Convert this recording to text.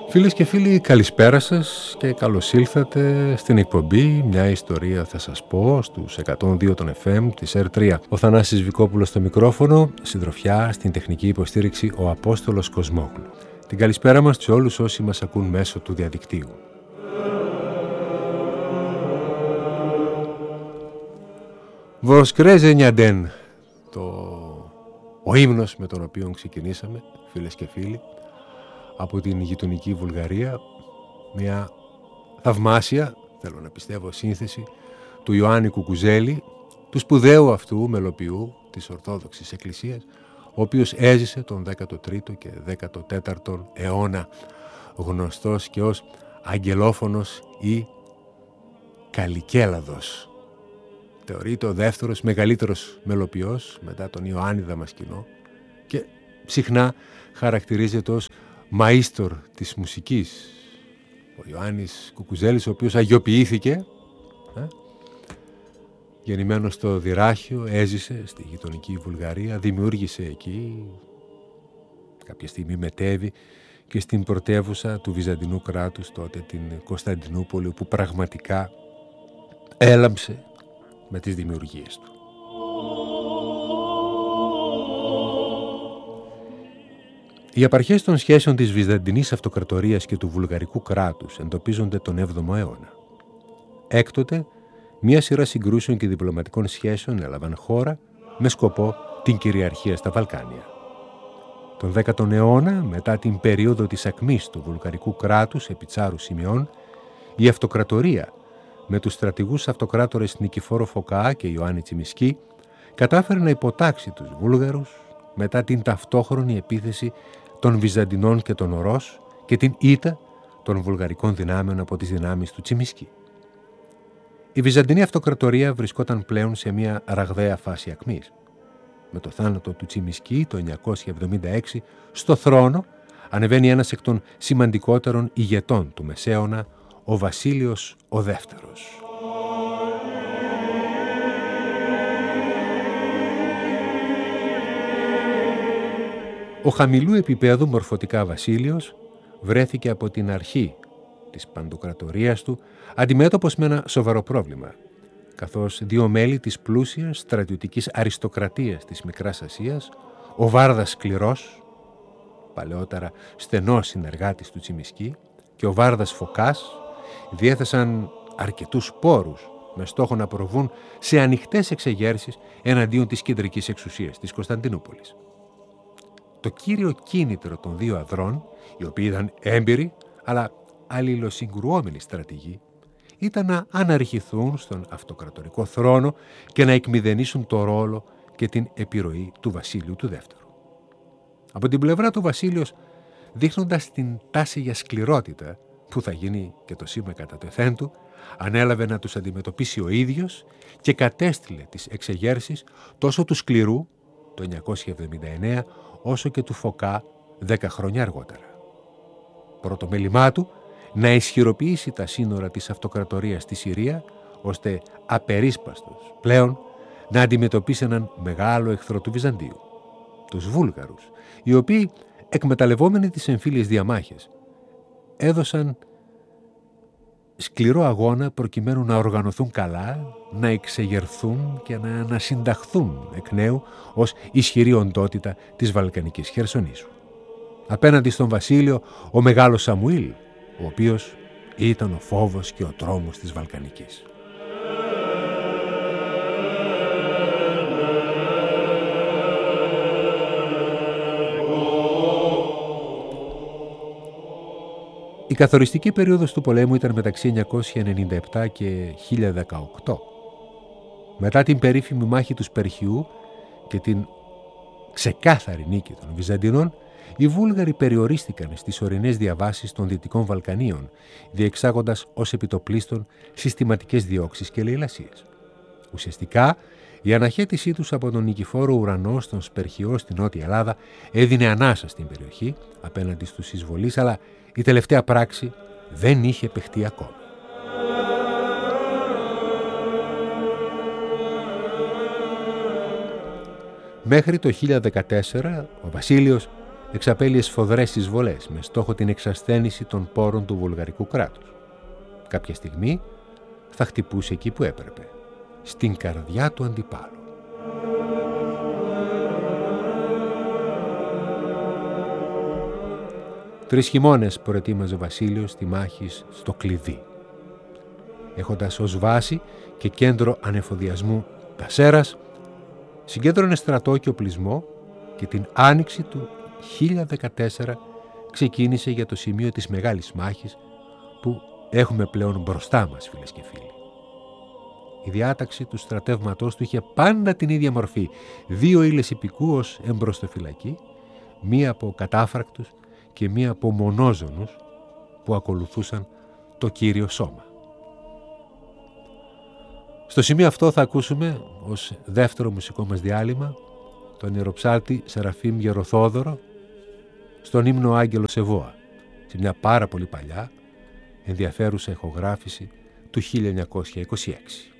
Φίλες και φίλοι, καλησπέρα σας και καλώς ήλθατε στην εκπομπή «Μια ιστορία θα σας πω» στους 102 των FM της R3. Ο Θανάσης Βικόπουλος στο μικρόφωνο, συντροφιά στην τεχνική υποστήριξη ο Απόστολος Κοσμόγλου. Την καλησπέρα μας σε όλους όσοι μας ακούν μέσω του διαδικτύου. Βοσκρέζε νιαντέν, ο ύμνος με τον οποίο ξεκινήσαμε, φίλες και φίλοι, από την γειτονική Βουλγαρία, μια θαυμάσια, θέλω να πιστεύω, σύνθεση του Ιωάννη Κουκουζέλη, του σπουδαίου αυτού μελοποιού της Ορθόδοξης Εκκλησίας, ο οποίος έζησε τον 13ο και 14ο αιώνα, γνωστός και ως Αγγελόφωνος ή Καλικέλαδος. Θεωρείται ο δεύτερος μεγαλύτερος μελοποιός μετά τον Ιωάννη Δαμασκηνό και συχνά χαρακτηρίζεται ως μαΐστορ της μουσικής. Ο Ιωάννης Κουκουζέλης, ο οποίος αγιοποιήθηκε, γεννημένος στο Δυράχιο, έζησε στη γειτονική Βουλγαρία, δημιούργησε εκεί, κάποια στιγμή μετέβη και στην πρωτεύουσα του Βυζαντινού κράτους, τότε την Κωνσταντινούπολη, που πραγματικά έλαμψε με τις δημιουργίες του. Οι απαρχές των σχέσεων της Βυζαντινής Αυτοκρατορίας και του Βουλγαρικού κράτους εντοπίζονται τον 7ο αιώνα. Έκτοτε, μία σειρά συγκρούσεων και διπλωματικών σχέσεων έλαβαν χώρα με σκοπό την κυριαρχία στα Βαλκάνια. Τον 10ο αιώνα, μετά την περίοδο της ακμής του Βουλγαρικού κράτους επί Τσάρου Σιμεών, η Αυτοκρατορία με τους στρατηγούς αυτοκράτορες Νικηφόρο Φωκά και Ιωάννη Τσιμισκή κατάφερε να υποτάξει τους Βούλγαρους μετά την ταυτόχρονη επίθεση των Βυζαντινών και των Ορός και την ήττα των βουλγαρικών δυνάμεων από τις δυνάμεις του Τσιμισκή. Η Βυζαντινή Αυτοκρατορία βρισκόταν πλέον σε μια ραγδαία φάση ακμής. Με το θάνατο του Τσιμισκή το 976 στο θρόνο ανεβαίνει ένας εκ των σημαντικότερων ηγετών του Μεσαίωνα, ο Βασίλειος ο Δεύτερος. Ο χαμηλού επίπεδου μορφωτικά Βασίλειος βρέθηκε από την αρχή της παντοκρατορίας του αντιμέτωπος με ένα σοβαρό πρόβλημα, καθώς δύο μέλη της πλούσιας στρατιωτικής αριστοκρατίας της Μικράς Ασίας, ο Βάρδας Σκληρός, παλαιότερα στενός συνεργάτης του Τσιμισκή, και ο Βάρδας Φωκάς, διέθεσαν αρκετούς πόρους με στόχο να προβούν σε ανοιχτές εξεγέρσεις εναντίον της κεντρικής εξουσίας της Κωνσταντινούπολης. Το κύριο κίνητρο των δύο αδρών, οι οποίοι ήταν έμπειροι αλλά αλληλοσυγκρουόμενοι στρατηγοί, ήταν να αναρριχηθούν στον αυτοκρατορικό θρόνο και να εκμηδενήσουν το ρόλο και την επιρροή του Βασίλειου του Δεύτερου. Από την πλευρά του Βασίλειος, δείχνοντας την τάση για σκληρότητα που θα γίνει και το σήμα κατά τεθέν του, ανέλαβε να τους αντιμετωπίσει ο ίδιος και κατέστειλε τις εξεγέρσεις τόσο του Σκληρού το 979 όσο και του Φωκά 10 χρόνια αργότερα. Πρώτο μέλημά του, να ισχυροποιήσει τα σύνορα της αυτοκρατορίας στη Συρία, ώστε απερίσπαστος πλέον να αντιμετωπίσει έναν μεγάλο εχθρό του Βυζαντίου, τους Βούλγαρους, οι οποίοι, εκμεταλλευόμενοι τις εμφύλιες διαμάχες, έδωσαν σκληρό αγώνα προκειμένου να οργανωθούν καλά, να εξεγερθούν και να ανασυνταχθούν εκ νέου ως ισχυρή οντότητα της Βαλκανικής Χερσονήσου. Απέναντι στον Βασίλειο, ο μεγάλος Σαμουήλ, ο οποίος ήταν ο φόβος και ο τρόμος της Βαλκανικής. Η καθοριστική περίοδος του πολέμου ήταν μεταξύ 997 και 1018. Μετά την περίφημη μάχη του Σπερχιού και την ξεκάθαρη νίκη των Βυζαντινών, οι Βούλγαροι περιορίστηκαν στις ορεινές διαβάσεις των Δυτικών Βαλκανίων, διεξάγοντας ως επιτοπλίστων συστηματικές διώξεις και λαιλασίες. Ουσιαστικά, η αναχέτησή τους από τον Νικηφόρο Ουρανό στον Σπερχιό στην Νότια Ελλάδα έδινε ανάσα στην περιοχή απέναντι στους εισβολείς, αλλά η τελευταία πράξη δεν είχε παιχτεί ακόμα. Μέχρι το 1014 ο Βασίλειος εξαπέλυε σφοδρές εισβολές με στόχο την εξασθένιση των πόρων του βουλγαρικού κράτους. Κάποια στιγμή θα χτυπούσε εκεί που έπρεπε, στην καρδιά του αντιπάλου. Τρεις χειμώνες προετοίμαζε ο Βασίλειος τη μάχη στο Κλειδί, έχοντας ως βάση και κέντρο ανεφοδιασμού τα Σέρας, συγκέντρωνε στρατό και οπλισμό και την άνοιξη του 1014 ξεκίνησε για το σημείο της μεγάλης μάχης που έχουμε πλέον μπροστά μας, φίλες και φίλοι. Η διάταξη του στρατεύματός του είχε πάντα την ίδια μορφή. 2 ύλες ιππικού ως εμπροστοφυλακή, μία από κατάφρακτους και μία από μονόζωνους που ακολουθούσαν το κύριο σώμα. Στο σημείο αυτό θα ακούσουμε ως δεύτερο μουσικό μας διάλειμμα τον ιεροψάρτη Σεραφείμ Γεροθόδωρο στον ύμνο Άγγελο Σεβώα, σε μια πάρα πολύ παλιά ενδιαφέρουσα ηχογράφηση του 1926.